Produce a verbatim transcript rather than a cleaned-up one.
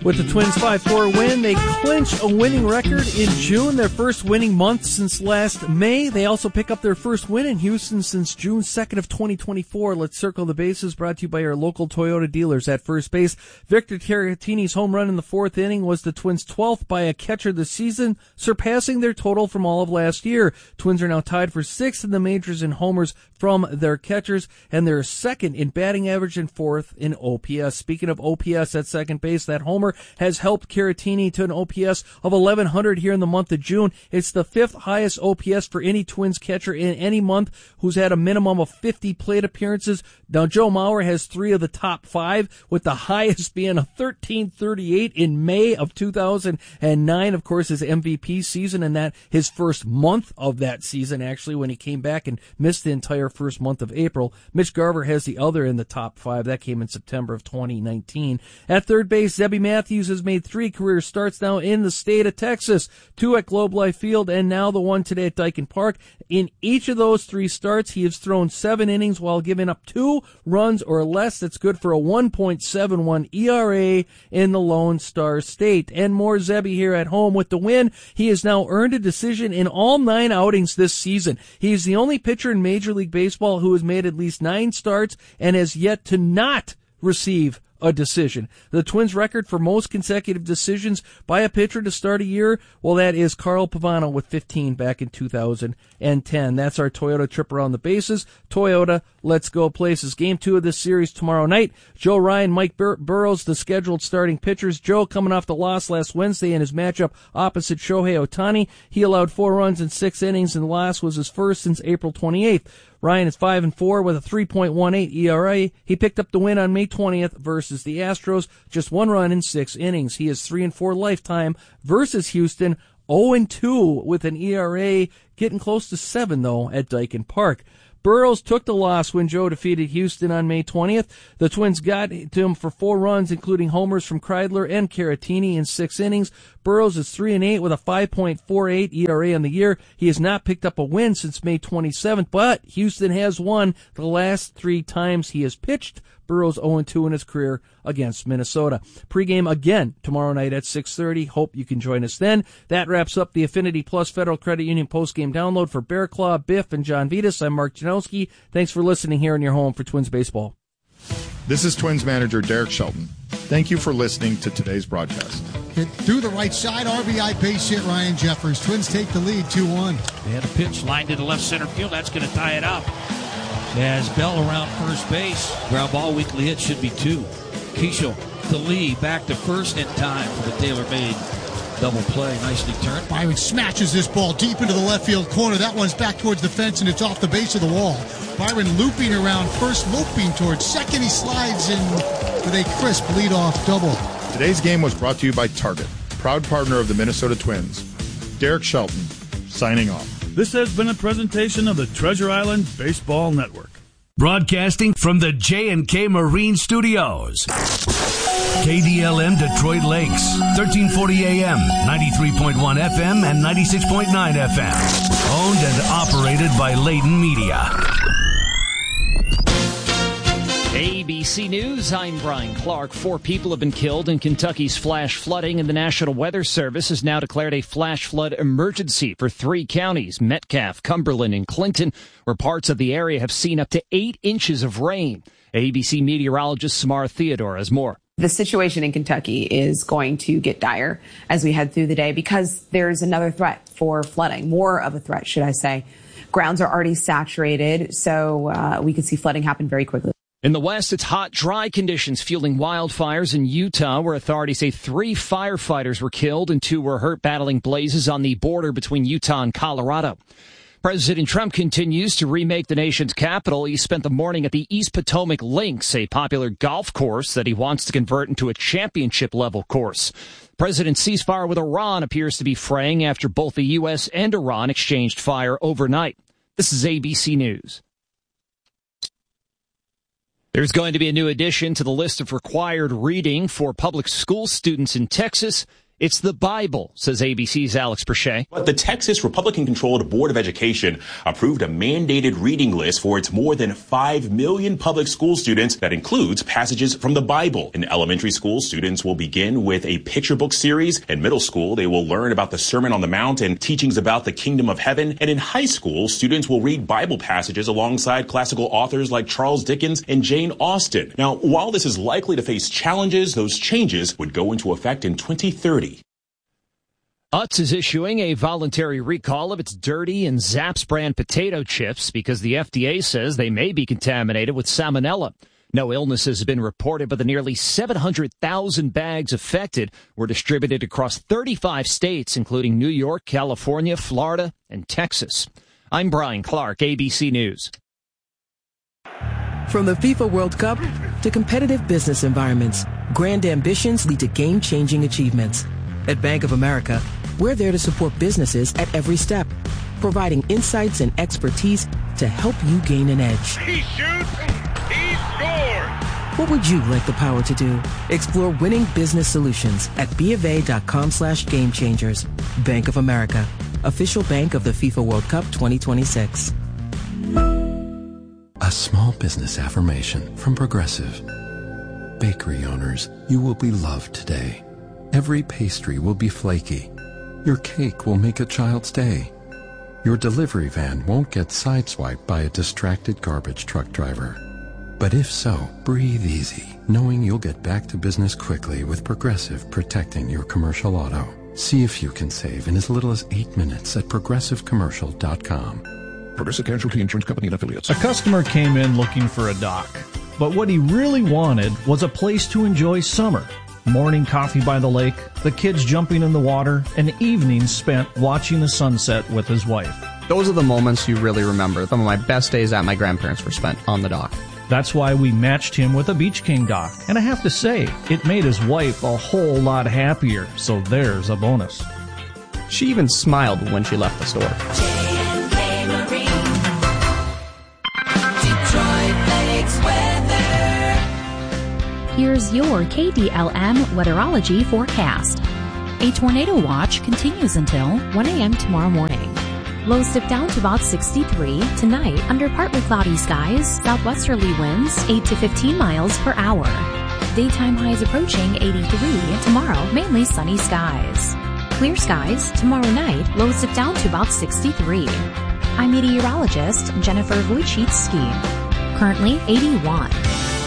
With the Twins' five four win, they clinch a winning record in June, their first winning month since last May. They also pick up their first win in Houston since June second of twenty twenty-four. Let's circle the bases, brought to you by our local Toyota dealers. At first base, Victor Caratini's home run in the fourth inning was the Twins' twelfth by a catcher this season, surpassing their total from all of last year. Twins are now tied for sixth in the majors in homers from their catchers, and they're second in batting average and fourth in O P S. Speaking of O P S at second base, that homer has helped Caratini to an O P S of eleven hundred here in the month of June. It's the fifth highest O P S for any Twins catcher in any month who's had a minimum of fifty plate appearances. Now, Joe Mauer has three of the top five, with the highest being a thirteen thirty-eight in May of two thousand nine, of course, his M V P season, and that his first month of that season, actually, when he came back and missed the entire first month of April. Mitch Garver has the other in the top five. That came in September of twenty nineteen. At third base, Zebby Matthews has made three career starts now in the state of Texas, two at Globe Life Field and now the one today at Dyken Park. In each of those three starts, he has thrown seven innings while giving up two runs or less. That's good for a one point seven one E R A in the Lone Star State. And more Zebby here at home with the win. He has now earned a decision in all nine outings this season. He is the only pitcher in Major League Baseball who has made at least nine starts and has yet to not receive a decision. The Twins' record for most consecutive decisions by a pitcher to start a year, well, that is Carl Pavano with fifteen back in two thousand ten. That's our Toyota trip around the bases. Toyota, let's go places. Game two of this series tomorrow night. Joe Ryan, Mike Bur- Burrows, the scheduled starting pitchers. Joe coming off the loss last Wednesday in his matchup opposite Shohei Ohtani. He allowed four runs in six innings, and the loss was his first since April twenty-eighth. Ryan is five and four with a three point one eight E R A. He picked up the win on May twentieth versus the Astros, just one run in six innings. He is three and four lifetime versus Houston, oh and two with an E R A getting close to seven though at Dyken Park. Burrows took the loss when Joe defeated Houston on May twentieth. The Twins got to him for four runs, including homers from Kreidler and Caratini in six innings. Burrows is three and eight with a five point four eight E R A on the year. He has not picked up a win since May twenty-seventh, but Houston has won the last three times he has pitched. Burrows oh and two in his career against Minnesota. Pre-game again tomorrow night at six thirty. Hope you can join us then. That wraps up the Affinity Plus Federal Credit Union post-game download for Bear Claw, Biff, and John Vitas. I'm Mark Janowski. Thanks for listening here in your home for Twins Baseball. This is Twins manager Derek Shelton. Thank you for listening to today's broadcast. Hit through the right side, R B I base hit, Ryan Jeffers. Twins take the lead two one. They had a pitch lined to the left center field. That's going to tie it up. As Bell around first base. Ground ball, weekly hit should be two. Keishel to Lee, back to first in time for the tailor-made double play. Nicely turned. Byron smashes this ball deep into the left field corner. That one's back towards the fence, and it's off the base of the wall. Byron looping around first, looping towards second. He slides in with a crisp leadoff double. Today's game was brought to you by Target, proud partner of the Minnesota Twins. Derek Shelton, signing off. This has been a presentation of the Treasure Island Baseball Network. Broadcasting from the J and K Marine Studios. K D L M Detroit Lakes, thirteen forty A M, ninety-three point one F M, and ninety-six point nine F M. Owned and operated by Layton Media. A B C News, I'm Brian Clark. Four people have been killed in Kentucky's flash flooding, and the National Weather Service has now declared a flash flood emergency for three counties, Metcalfe, Cumberland, and Clinton, where parts of the area have seen up to eight inches of rain. A B C meteorologist Samara Theodore has more. The situation in Kentucky is going to get dire as we head through the day because there's another threat for flooding, more of a threat, should I say. Grounds are already saturated, so uh, we could see flooding happen very quickly. In the west, it's hot, dry conditions fueling wildfires in Utah, where authorities say three firefighters were killed and two were hurt battling blazes on the border between Utah and Colorado. President Trump continues to remake the nation's capital. He spent the morning at the East Potomac Links, a popular golf course that he wants to convert into a championship-level course. President's ceasefire with Iran appears to be fraying after both the U S and Iran exchanged fire overnight. This is A B C News. There's going to be a new addition to the list of required reading for public school students in Texas. It's the Bible, says A B C's Alex Perche. But the Texas Republican-controlled Board of Education approved a mandated reading list for its more than five million public school students that includes passages from the Bible. In elementary school, students will begin with a picture book series. In middle school, they will learn about the Sermon on the Mount and teachings about the kingdom of heaven. And in high school, students will read Bible passages alongside classical authors like Charles Dickens and Jane Austen. Now, while this is likely to face challenges, those changes would go into effect in twenty thirty. Utz is issuing a voluntary recall of its Dirty and Zapp's brand potato chips because the F D A says they may be contaminated with salmonella. No illnesses have been reported, but the nearly seven hundred thousand bags affected were distributed across thirty-five states, including New York, California, Florida, and Texas. I'm Brian Clark, A B C News. From the FIFA World Cup to competitive business environments, grand ambitions lead to game-changing achievements. At Bank of America, we're there to support businesses at every step, providing insights and expertise to help you gain an edge. He shoots, he scores! What would you like the power to do? Explore winning business solutions at BofA.com slash game changers. Bank of America, official bank of the FIFA World Cup twenty twenty-six. A small business affirmation from Progressive. Bakery owners, you will be loved today. Every pastry will be flaky. Your cake will make a child's day. Your delivery van won't get sideswiped by a distracted garbage truck driver. But if so, breathe easy, knowing you'll get back to business quickly with Progressive protecting your commercial auto. See if you can save in as little as eight minutes at progressive commercial dot com. Progressive Casualty Insurance Company and Affiliates. A customer came in looking for a dock, but what he really wanted was a place to enjoy summer. Morning coffee by the lake, the kids jumping in the water, and evenings spent watching the sunset with his wife. Those are the moments you really remember. Some of my best days at my grandparents were spent on the dock. That's why we matched him with a Beach King dock. And I have to say, it made his wife a whole lot happier, so there's a bonus. She even smiled when she left the store. Here's your K D L M weatherology forecast. A tornado watch continues until one a.m. tomorrow morning. Lows dip down to about sixty-three. Tonight, under partly cloudy skies, southwesterly winds eight to fifteen miles per hour. Daytime highs approaching eighty-three. Tomorrow, mainly sunny skies. Clear skies. Tomorrow night, lows dip down to about sixty-three. I'm meteorologist Jennifer Wojcicki. Currently eighty-one.